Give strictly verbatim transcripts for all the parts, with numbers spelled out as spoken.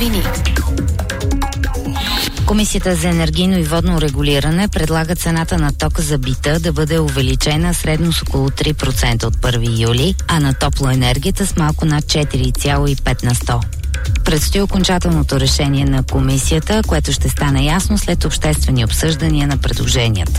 новини. Комисията за енергийно и водно регулиране предлага цената на тока за бита да бъде увеличена средно с около три процента от първи юли, а на топлоенергията с малко над четири цяло и пет на сто. Предстои окончателното решение на комисията, което ще стане ясно след обществени обсъждания на предложенията.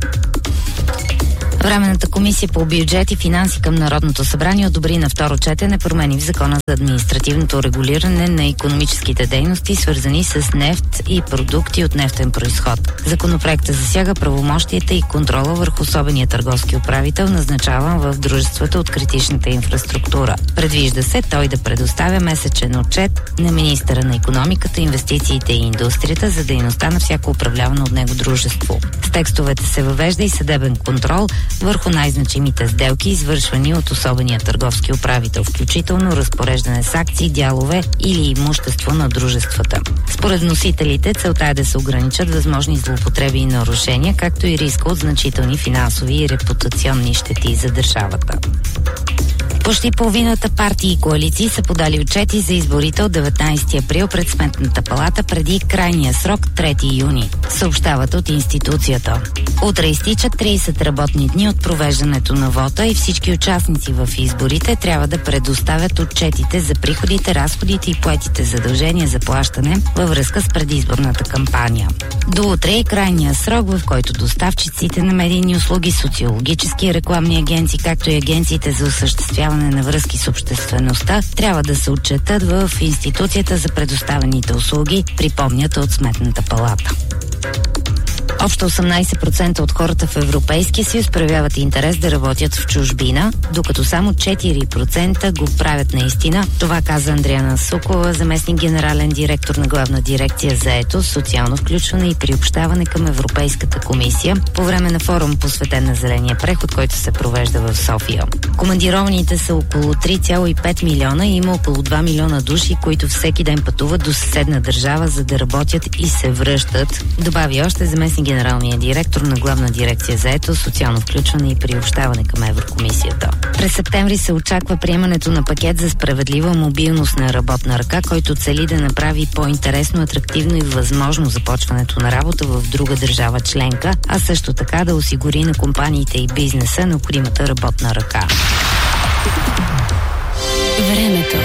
Временната комисия по бюджет и финанси към Народното събрание одобри на второ четене промени в Закона за административното регулиране на икономическите дейности, свързани с нефт и продукти от нефтен произход. Законопроектът засяга правомощията и контрола върху особения търговски управител, назначаван в дружествата от критичната инфраструктура. Предвижда се той да предоставя месечен отчет на министъра на икономиката, инвестициите и индустрията за дейността на всяко управлявано от него дружество. С текстовете се въвежда и съдебен контрол върху най-значимите сделки, извършвани от особения търговски управител, включително разпореждане с акции, дялове или имущество на дружествата. Според вносителите, целта е да се ограничат възможни злоупотреби и нарушения, както и риска от значителни финансови и репутационни щети за държавата. Почти половината партии и коалиции са подали отчети за изборите от деветнайсети април пред Сметната палата преди крайния срок трети юни, съобщават от институцията. Утре изтичат трийсет работни дни от провеждането на вота и всички участници в изборите трябва да предоставят отчетите за приходите, разходите и поетите задължения за плащане във връзка с предизборната кампания. До утре е крайния срок, в който доставчиците на медийни услуги, социологически и рекламни агенции, както и агенциите за осъществяване на връзки с обществеността, трябва да се отчетат в институцията за предоставените услуги, припомнят от Сметната палата. Общо осемнайсет процента от хората в Европейския съюз проявяват интерес да работят в чужбина, докато само четири процента го правят наистина. Това каза Андриана Сукова, заместник генерален директор на Главна дирекция заетост, социално включване и приобщаване към Европейската комисия по време на форум, посветен на зеления преход, който се провежда в София. Командированите са около три цяло и пет милиона и има около два милиона души, които всеки ден пътуват до съседна държава, за да работят и се връщат. Добави още заместник генералния директор на Главна дирекция заетост, социално включване и приобщаване към Еврокомисията. През септември се очаква приемането на пакет за справедлива мобилност на работна ръка, който цели да направи по-интересно, атрактивно и възможно започването на работа в друга държава членка, а също така да осигури на компаниите и бизнеса необходимата работна ръка. Времето.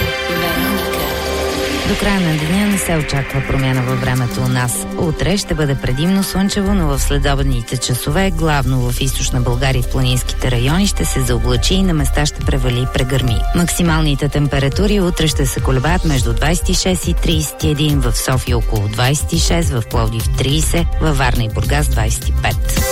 До края на деня не се очаква промяна във времето у нас. Утре ще бъде предимно слънчево, но в следобедните часове, главно в източна България и в планинските райони, ще се заоблачи и на места ще превали и прегърми. Максималните температури утре ще се колебаят между двайсет и шест и трийсет и един, в София около двайсет и шест, в Пловдив трийсет, във Варна и Бургас двайсет и пет.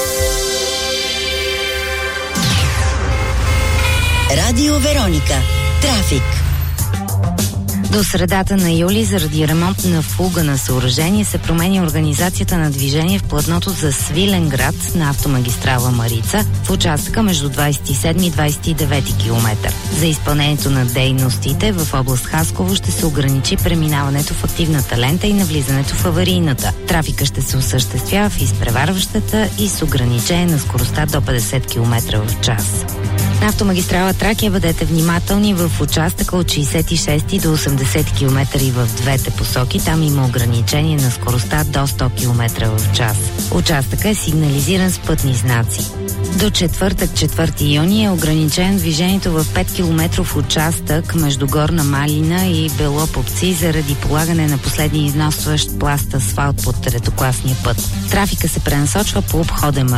Радио Вероника. Трафик. До средата на юли заради ремонт на фуга на съоръжение се променя организацията на движение в платното за Свиленград на автомагистрала Марица в участъка между двайсет и седми и двайсет и девети километър. За изпълнението на дейностите в област Хасково ще се ограничи преминаването в активната лента и навлизането в аварийната. Трафика ще се осъществява в изпреварващата и с ограничение на скоростта до петдесет километра в час. На автомагистрала Тракия бъдете внимателни в участъка от шейсет и шести до осемдесет километра и в двете посоки. Там има ограничение на скоростта до сто километра в час. Участъка е сигнализиран с пътни знаци. До четвъртък, четвърти юни е ограничено движението в пет километров участък между Горна Малина и Белопопци заради полагане на последния износващ пласт асфалт под третокласния път. Трафика се пренасочва по обходен